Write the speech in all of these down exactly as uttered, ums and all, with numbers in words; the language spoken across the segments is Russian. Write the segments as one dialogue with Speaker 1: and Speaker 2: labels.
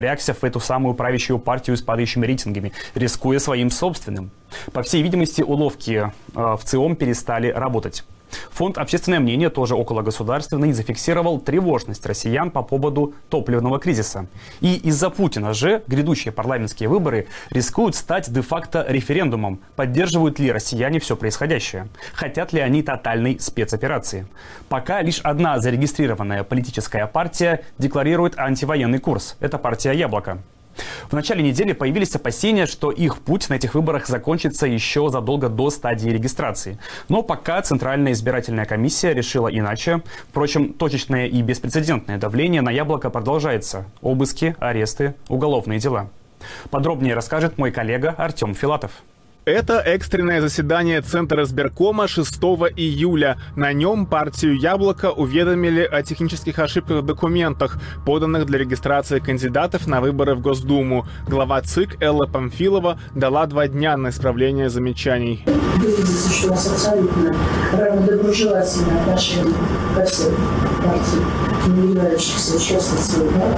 Speaker 1: впрягся в эту самую правящую партию с падающими рейтингами, рискуя своим собственным. По всей видимости, уловки э, в ЦИОМ перестали работать. Фонд «Общественное мнение», тоже окологосударственный, зафиксировал тревожность россиян по поводу топливного кризиса. И из-за Путина же грядущие парламентские выборы рискуют стать де-факто референдумом. Поддерживают ли россияне все происходящее? Хотят ли они тотальной спецоперации? Пока лишь одна зарегистрированная политическая партия декларирует антивоенный курс. Это партия «Яблоко». В начале недели появились опасения, что их путь на этих выборах закончится еще задолго до стадии регистрации. Но пока Центральная избирательная комиссия решила иначе. Впрочем, точечное и беспрецедентное давление на «Яблоко» продолжается. Обыски, аресты, уголовные дела. Подробнее расскажет мой коллега Артем Филатов.
Speaker 2: Это экстренное заседание Центра избиркома шестого июля. На нем партию «Яблоко» уведомили о технических ошибках в документах, поданных для регистрации кандидатов на выборы в Госдуму. Глава ЦИК Элла Памфилова дала два дня на исправление замечаний.
Speaker 3: Видите, что у нас абсолютно равнодоброжелательное отношение ко всем партиям, не являющихся участницами выборов.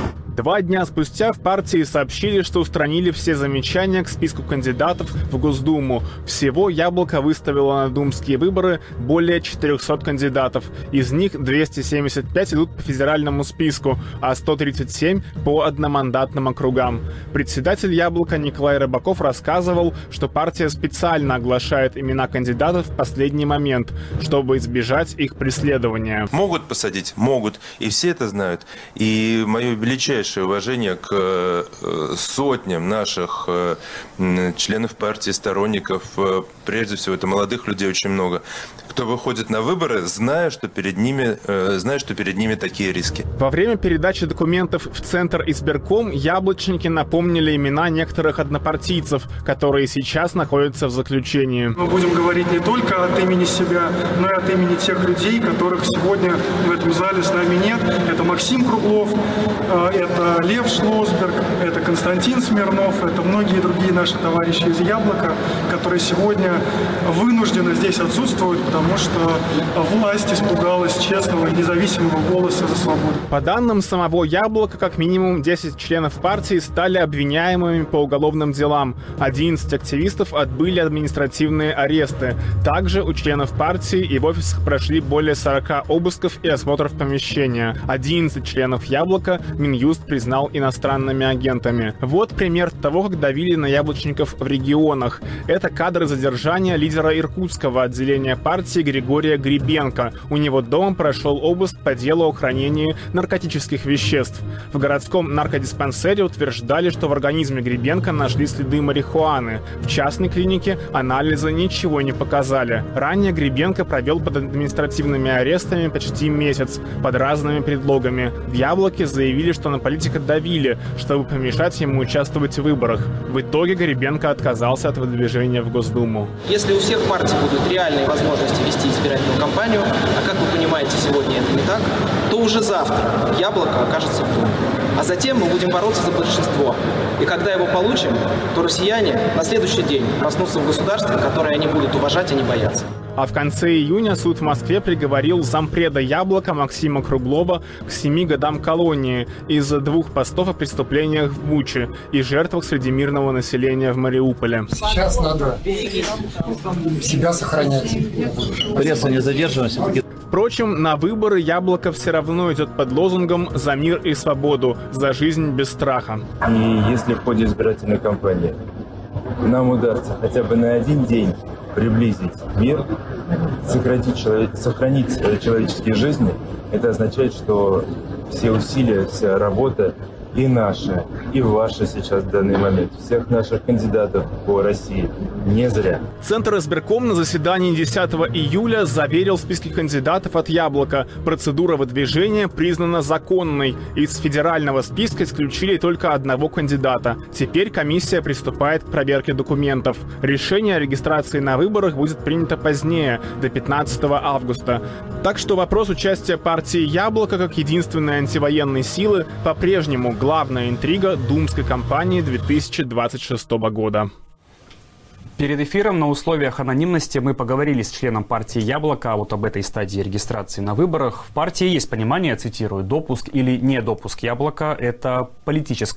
Speaker 2: Два дня спустя в партии сообщили, что устранили все замечания к списку кандидатов в Госдуму. Всего «Яблоко» выставило на думские выборы более четырехсот кандидатов. Из них двести семьдесят пять идут по федеральному списку, а сто тридцать семь по одномандатным округам. Председатель «Яблока» Николай Рыбаков рассказывал, что партия специально оглашает имена кандидатов в последний момент, чтобы избежать их преследования.
Speaker 4: Могут посадить? Могут. И все это знают. И мое величайшее уважение к сотням наших членов партии, сторонников. Прежде всего, это молодых людей очень много, кто выходит на выборы, зная, что перед ними, зная, что перед ними такие риски.
Speaker 2: Во время передачи документов в Центр избирком яблочники напомнили имена некоторых однопартийцев, которые сейчас находятся в заключении.
Speaker 5: Мы будем говорить не только от имени себя, но и от имени тех людей, которых сегодня в этом зале с нами нет. Это Максим Круглов, это Лев Шлосберг, это Константин Смирнов, это многие другие наши товарищи из «Яблока», которые сегодня вынуждены здесь отсутствовать, потому что власть испугалась честного и независимого голоса за свободу.
Speaker 2: По данным самого «Яблока», как минимум десять членов партии стали обвиняемыми по уголовным делам. одиннадцать активистов отбыли административные аресты. Также у членов партии и в офисах прошли более сорока обысков и осмотров помещения. одиннадцать членов «Яблока» Минюст признал иностранными агентами. Вот пример того, как давили на яблочников в регионах. Это кадры задержания лидера иркутского отделения партии Григория Гребенко. У него дома прошел обыск по делу о хранении наркотических веществ. В городском наркодиспансере утверждали, что в организме Гребенко нашли следы марихуаны. В частной клинике анализы ничего не показали. Ранее Гребенко провел под административными арестами почти месяц под разными предлогами. В «Яблоке» заявили, что на политика давили, чтобы помешать ему участвовать в выборах. В итоге Гребенко отказался от выдвижения в Госдуму.
Speaker 6: Если у всех партий будут реальные возможности вести избирательную кампанию, а как вы понимаете, сегодня это не так, то уже завтра «Яблоко» окажется в Думе. А затем мы будем бороться за большинство. И когда его получим, то россияне на следующий день проснутся в государстве, которое они будут уважать и не бояться.
Speaker 2: А в конце июня суд в Москве приговорил зампреда «Яблока» Максима Круглова к семи годам колонии из-за двух постов о преступлениях в Буче и жертвах среди мирного населения в Мариуполе.
Speaker 7: Сейчас надо себя сохранять.
Speaker 8: Пресса не задерживается.
Speaker 2: Впрочем, на выборы «Яблоко» все равно идет под лозунгом «За мир и свободу, за жизнь без страха».
Speaker 9: И если в ходе избирательной кампании нам удастся хотя бы на один день приблизить мир, сократить, сохранить человеческие жизни, это означает, что все усилия, вся работа и наша, и ваша сейчас в данный момент, всех наших кандидатов по России, не зря.
Speaker 2: Центр избирком на заседании десятого июля заверил списки кандидатов от «Яблока». Процедура выдвижения признана законной. Из федерального списка исключили только одного кандидата. Теперь комиссия приступает к проверке документов. Решение о регистрации на выборах будет принято позднее, до пятнадцатого августа. Так что вопрос участия партии «Яблоко» как единственной антивоенной силы по-прежнему главная интрига думской кампании две тысячи двадцать шестого года.
Speaker 1: Перед эфиром на условиях анонимности мы поговорили с членом партии «Яблоко» вот об этой стадии регистрации на выборах. В партии есть понимание, цитирую, допуск или недопуск «Яблока» — это политическое